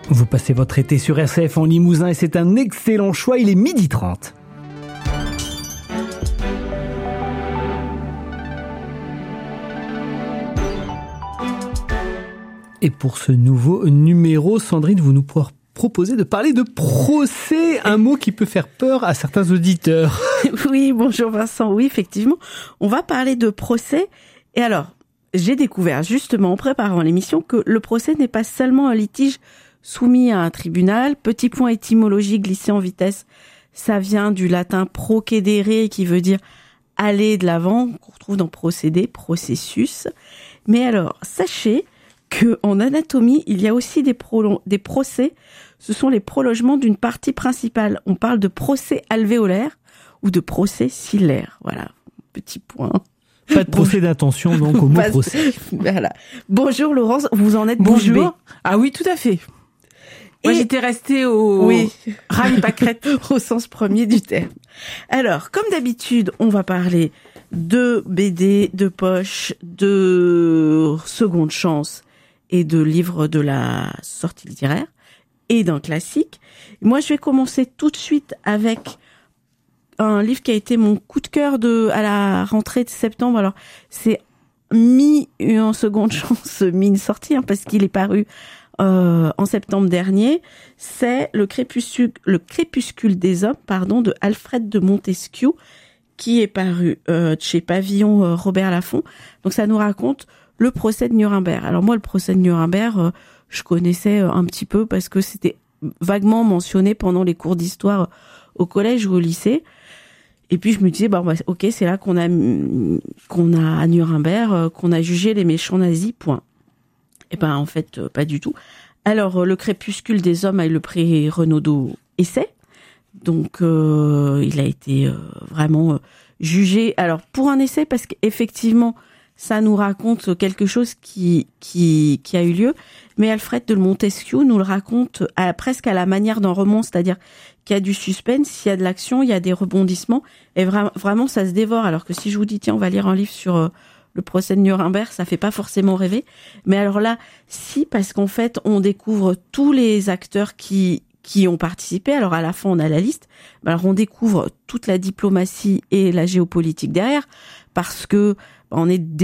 Vous passez votre été sur RCF en Limousin et c'est un excellent choix, il est 12h30. Et pour ce nouveau numéro, Sandrine, vous nous proposez de parler de procès, un mot qui peut faire peur à certains auditeurs. Oui, bonjour Vincent, oui, effectivement, on va parler de procès. Et alors, j'ai découvert justement en préparant l'émission que le procès n'est pas seulement un litige soumis à un tribunal. Petit point étymologique glissé en vitesse, ça vient du latin procedere qui veut dire aller de l'avant, qu'on retrouve dans procédé, processus. Mais alors, sachez que en anatomie, il y a aussi des procès. Ce sont les prolongements d'une partie principale. On parle de procès alvéolaire ou de procès cillaire. Voilà, petit point. Pas de procès d'intention, donc au mot procès. Voilà. Bonjour Laurence, vous en êtes Bonjour. bouche bée. Ah oui, tout à fait. Moi, j'étais restée au rallye pâquerette au sens premier du terme. Alors, comme d'habitude, on va parler de BD, de poche, de seconde chance et de livres de la sortie littéraire et d'un classique. Moi, je vais commencer tout de suite avec un livre qui a été mon coup de cœur à la rentrée de septembre. Alors, c'est en seconde chance, une sortie, parce qu'il est paru en septembre dernier. C'est le crépuscule des hommes, de Alfred de Montesquieu, qui est paru chez Pavillon Robert Laffont. Donc ça nous raconte le procès de Nuremberg. Alors moi, le procès de Nuremberg, je connaissais un petit peu parce que c'était vaguement mentionné pendant les cours d'histoire au collège ou au lycée. Et puis je me disais, ok, c'est là qu'on a à Nuremberg, qu'on a jugé les méchants nazis, point. Et en fait, pas du tout. Alors, le crépuscule des hommes a eu le prix Renaudot Essai. Donc, il a été vraiment jugé. Alors, pour un essai, parce qu'effectivement, ça nous raconte quelque chose qui a eu lieu. Mais Alfred de Montesquieu nous le raconte presque à la manière d'un roman, c'est-à-dire qu'il y a du suspense, il y a de l'action, il y a des rebondissements. Et vraiment, ça se dévore. Alors que si je vous dis, tiens, on va lire un livre sur le procès de Nuremberg, ça fait pas forcément rêver. Mais alors là, si, parce qu'en fait, on découvre tous les acteurs qui ont participé. Alors à la fin, on a la liste. Alors on découvre toute la diplomatie et la géopolitique derrière, parce que on est